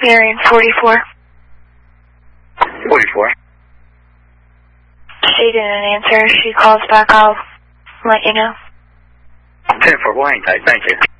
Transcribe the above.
Marion 44. 44. She didn't answer. She calls back. I'll let you know. 10-4, we'll hang tight. Thank you.